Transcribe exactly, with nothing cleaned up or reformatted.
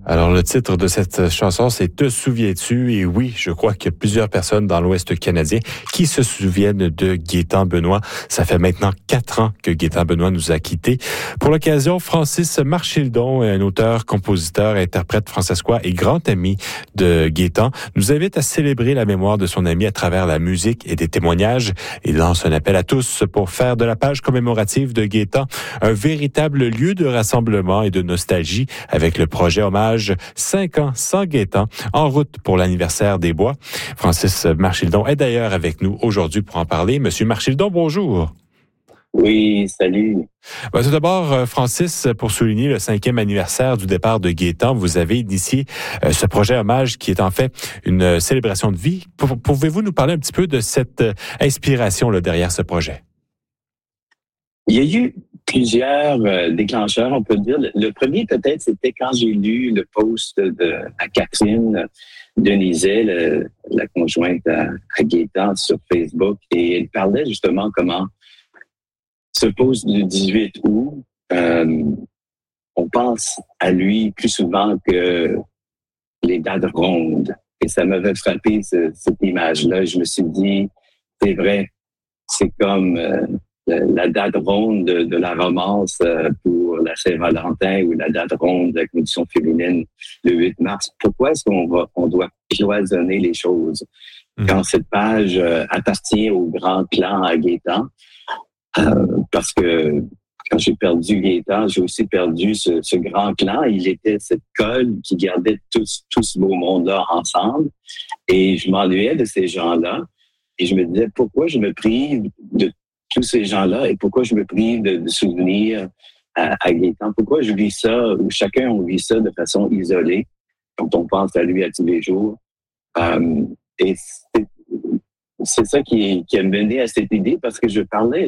Alors, le titre de cette chanson, c'est « Te souviens-tu » ? Et oui, je crois qu'il y a plusieurs personnes dans l'Ouest canadien qui se souviennent de Gaétan Benoît. Ça fait maintenant quatre ans que Gaétan Benoît nous a quittés. Pour l'occasion, Francis Marchildon, un auteur, compositeur, interprète francescois et grand ami de Gaétan, nous invite à célébrer la mémoire de son ami à travers la musique et des témoignages. Il lance un appel à tous pour faire de la page commémorative de Gaétan un véritable lieu de rassemblement et de nostalgie avec le projet hommage cinq ans sans Gaétan, en route pour l'anniversaire des Bois. Francis Marchildon est d'ailleurs avec nous aujourd'hui pour en parler. Monsieur Marchildon, bonjour. Oui, salut. Ben, tout d'abord, Francis, pour souligner le cinquième anniversaire du départ de Gaétan, vous avez initié euh, ce projet hommage qui est en fait une célébration de vie. P- pouvez-vous nous parler un petit peu de cette euh, inspiration là, derrière ce projet? Il y a eu plusieurs euh, déclencheurs, on peut dire. Le premier, peut-être, c'était quand j'ai lu le post de à Catherine Denizet, le, la conjointe à, à Gaétan, sur Facebook, et elle parlait justement comment ce post du dix-huit août, euh, on pense à lui plus souvent que les dates rondes. Et ça m'avait frappé, ce, cette image-là. Je me suis dit, c'est vrai, c'est comme... Euh, la date ronde de, de la romance euh, pour la Saint-Valentin ou la date ronde de la condition féminine le huit mars. Pourquoi est-ce qu'on va, on doit cloisonner les choses? Mmh. Quand cette page euh, appartient au grand clan à Gaétan, euh, parce que quand j'ai perdu Gaétan, j'ai aussi perdu ce, ce grand clan. Il était cette colle qui gardait tout, tout ce beau monde-là ensemble. Et je m'ennuyais de ces gens-là. Et je me disais, pourquoi je me prive de tous ces gens-là et pourquoi je me prive de, de souvenirs à, à Gaétan? Pourquoi je vis ça, ou chacun on vit ça de façon isolée quand on pense à lui à tous les jours? Euh, et c'est, c'est ça qui, qui a mené à cette idée parce que je parlais